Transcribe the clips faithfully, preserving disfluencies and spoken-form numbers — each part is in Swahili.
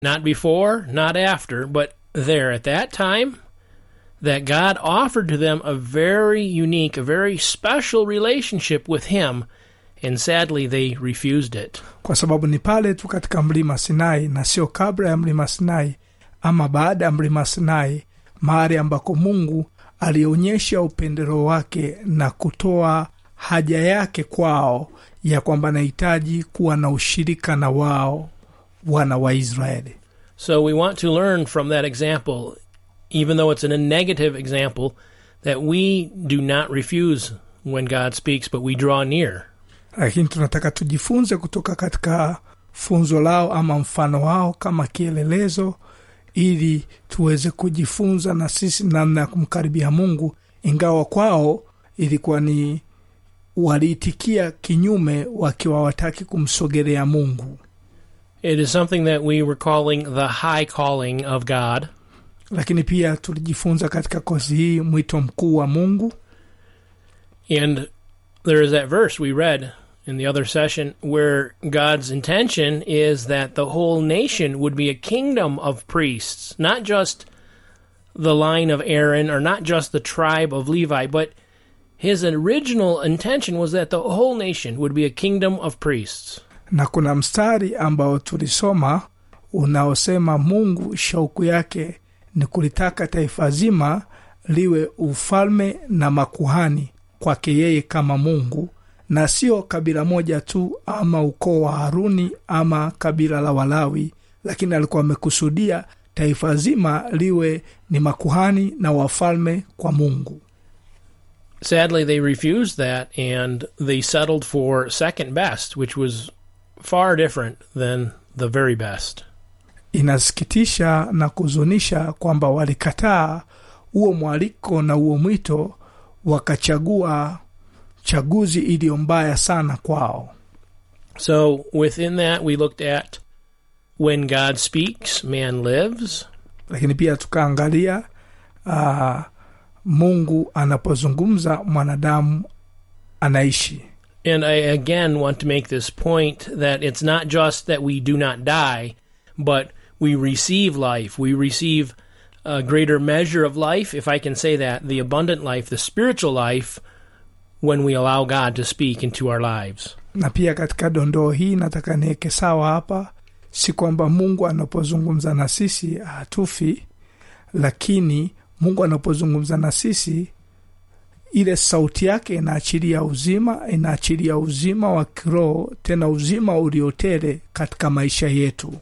Not before, not after, but there at that time, that God offered to them a very unique, a very special relationship with him, and sadly they refused it. Kwa sababu ni pale tu katika mlima Sinai, na sio kabla ya mlima Sinai ama baada ya mlima Sinai, mahali ambako Mungu alionyesha upendero wake na kutoa haja yake kwao ya kwamba anahitaji kuwa na ushirika na wao wana wa Israeli. So we want to learn from that example, even though it's a negative example, that we do not refuse when God speaks, but we draw near. Lakini tunataka tujifunze kutoka katika funzo lao ama mfano wao kama kielelezo, ili tuweze kujifunza na sisi namna ya kumkaribia Mungu, ingawa kwao ilikuwa ni waliitikia kinyume wakiwa wataki kumsogelea Mungu. It is something that we were calling the high calling of God. Lakini pia tulijifunza katika kozi hii mwito mkuu wa Mungu. And there is that verse we read in the other session where God's intention is that the whole nation would be a kingdom of priests, not just the line of Aaron or not just the tribe of Levi, but his original intention was that the whole nation would be a kingdom of priests. Na kuna mstari ambao tulisoma unaosema Mungu shauku yake ni kulitaka taifa zima liwe ufalme na makuhani kwake yeye kama Mungu, na sio kabila moja tu ama ukoo wa Haruni ama kabila la Walawi, lakini alikuwa amekusudia taifa zima liwe ni makuhani na wafalme kwa Mungu. Sadly, they refused that, and they settled for second best, which was far different than the very best. Inasikitisha na kuzunisha kwamba walikataa huo mwaliko na huo mwito, wakachagua chaguzi iliyo mbaya sana kwao. So within that we looked at when God speaks, man lives. Lakini pia tukaangalia uh, Mungu anapozungumza mwanadamu anaishi. And I again want to make this point that it's not just that we do not die, but we receive life. We receive a greater measure of life, if I can say that, the abundant life, the spiritual life, when we allow God to speak into our lives. Na pia katika dondoo hii nataka niweke sawa hapa, si kwamba Mungu anapozungumza na sisi hatufi, lakini Mungu anapozungumza na sisi, ile sauti yake inaachilia uzima, inaachilia uzima wa kiroho, tena uzima uliotele katika maisha yetu.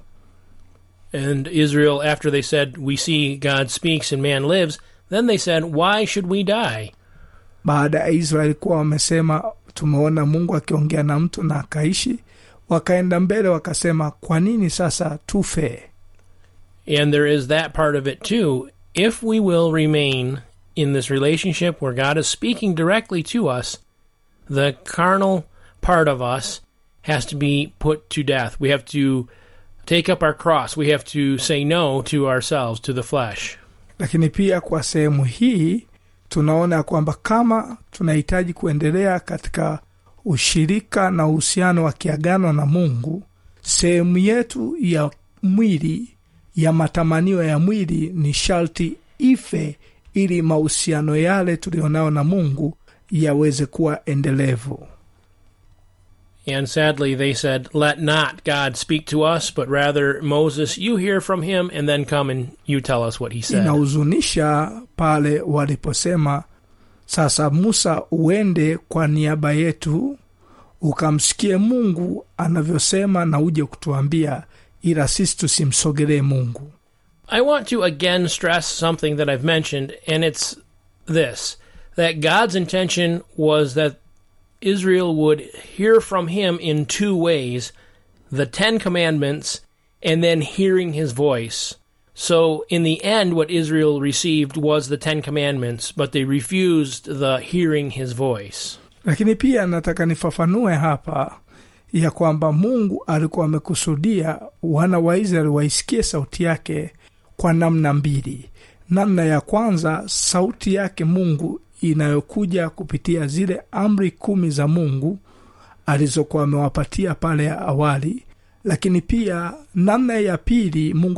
And Israel, after they said, we see God speaks and man lives, then they said, why should we die? Baada ya Israeli kuwa wamesema tumeona Mungu akiongea na mtu na akaishi, wakaenda mbele wakasema kwa nini sasa tufe? And there is that part of it too. If we will remain in this relationship where God is speaking directly to us, the carnal part of us has to be put to death. We have to take up our cross. We have to say no to ourselves, to the flesh. Lakini pia kwa sehemu hii tunaona kwamba kama tunahitaji kuendelea katika ushirika na uhusiano wa kiagano na Mungu, sehemu yetu ya mwili, ya matamanio ya mwili ni sharti ife, ili mahusiano yale tulionao na Mungu yaweze kuwa endelevu. And sadly they said, let not God speak to us, but rather, Moses, you hear from him and then come and you tell us what he said. Inahuzunisha pale waliposema, sasa Musa uende kwa niaba yetu, ukamsikie Mungu anavyosema na uje kutuambia, ila sisi tusimsogelee Mungu. I want to again stress something that I've mentioned, and it's this, that God's intention was that Israel would hear from him in two ways, the Ten Commandments and then hearing his voice. So in the end, what Israel received was the Ten Commandments, but they refused the hearing his voice. Lakini pia nataka nifafanue hapa ya kwamba Mungu alikuwa amekusudia wana wa Israeli waisikie sauti yake kwa namna mbili. Namna ya kwanza, sauti yake Mungu inayokuja kupitia zile amri kumi za Mungu alizokuwa amewapatia pale awali, lakini pia namna ya pili Mungu